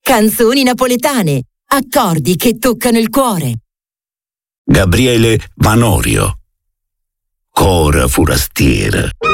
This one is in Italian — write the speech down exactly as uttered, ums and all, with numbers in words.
Canzoni napoletane, accordi che toccano il cuore. Gabriele Vanorio, Cora Forastiera.